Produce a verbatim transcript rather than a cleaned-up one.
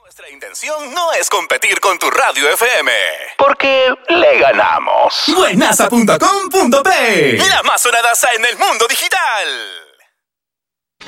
Nuestra intención no es competir con tu radio F M, porque le ganamos. Buenaza punto com punto pe, la más sonada en el mundo digital.